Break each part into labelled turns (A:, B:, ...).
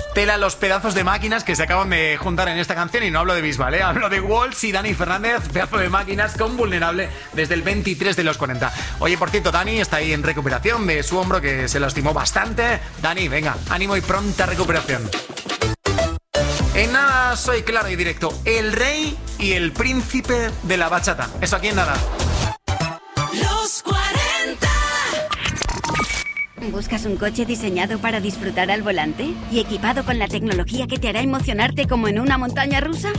A: Tela los pedazos de máquinas que se acaban de juntar en esta canción, y no hablo de Bisbal, hablo de Walls y Dani Fernández, pedazo de máquinas con Vulnerable desde el 23 de los 40. Oye, por cierto, Dani está ahí en recuperación de su hombro, que se lastimó bastante. Dani, venga, ánimo y pronta recuperación. En nada soy claro y directo, el rey y el príncipe de la bachata. Eso aquí en nada.
B: Los 40.
C: ¿Buscas un coche diseñado para disfrutar al volante y equipado con la tecnología que te hará emocionarte como en una montaña rusa?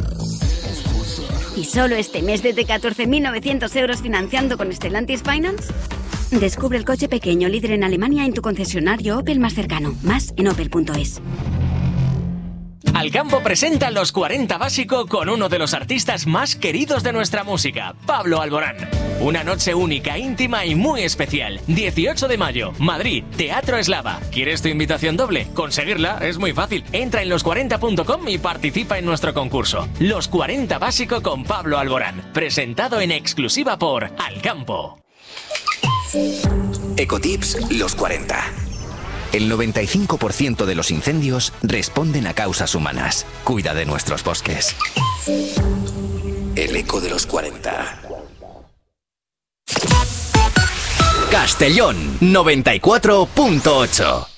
C: ¿Y solo este mes desde 14.900 euros financiando con Stellantis Finance? Descubre el coche pequeño líder en Alemania en tu concesionario Opel más cercano. Más en opel.es.
D: Alcampo presenta Los 40 Básico con uno de los artistas más queridos de nuestra música, Pablo Alborán. Una noche única, íntima y muy especial. 18 de mayo, Madrid, Teatro Eslava. ¿Quieres tu invitación doble? Conseguirla es muy fácil. Entra en los40.com y participa en nuestro concurso. Los 40 Básico con Pablo Alborán. Presentado en exclusiva por Alcampo.
E: Ecotips Los 40. El 95% de los incendios responden a causas humanas. Cuida de nuestros bosques. El eco de los 40. Castellón 94.8.